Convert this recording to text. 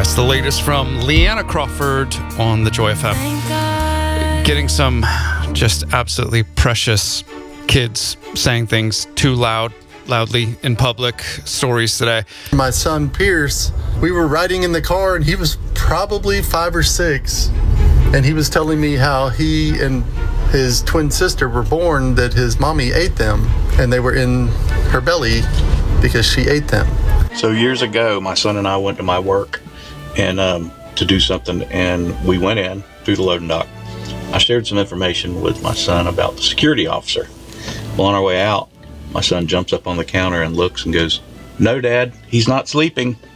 That's the latest from Leanna Crawford on the Joy FM. Getting some just absolutely precious kids saying things too loudly in public stories today. My son Pierce, we were riding in the car and he was probably 5 or 6, and he was telling me how he and his twin sister were born, that his mommy ate them and they were in her belly because she ate them. So years ago, my son and I went to my work and to do something, and we went in through the loading dock. I shared some information with my son about the security officer. Well, on our way out, my son jumps up on the counter and looks and goes, "No, Dad, he's not sleeping."